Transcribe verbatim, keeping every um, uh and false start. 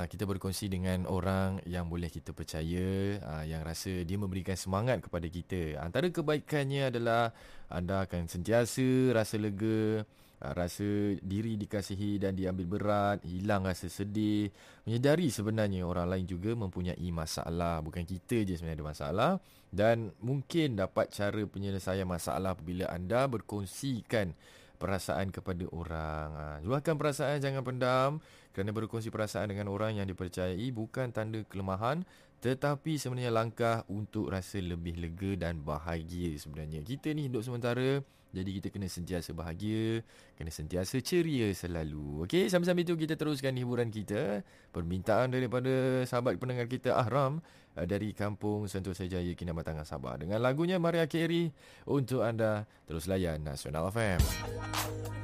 Kita berkongsi dengan orang yang boleh kita percaya, yang rasa dia memberikan semangat kepada kita. Antara kebaikannya adalah anda akan sentiasa rasa lega, rasa diri dikasihi dan diambil berat, hilang rasa sedih, menyedari sebenarnya orang lain juga mempunyai masalah, bukan kita je sebenarnya ada masalah, dan mungkin dapat cara penyelesaian masalah apabila anda berkongsikan perasaan kepada orang. Ha, luahkan perasaan, jangan pendam, kerana berkongsi perasaan dengan orang yang dipercayai bukan tanda kelemahan, tetapi sebenarnya langkah untuk rasa lebih lega dan bahagia sebenarnya. Kita ni hidup sementara, jadi kita kena sentiasa bahagia, kena sentiasa ceria selalu. Okey, sambil-sambil itu kita teruskan hiburan kita. Permintaan daripada sahabat pendengar kita Ahram dari kampung Sentosa Jaya, Kinabatangan, Sabah, dengan lagunya Mariah Carey untuk anda. Terus layan Nasional F M.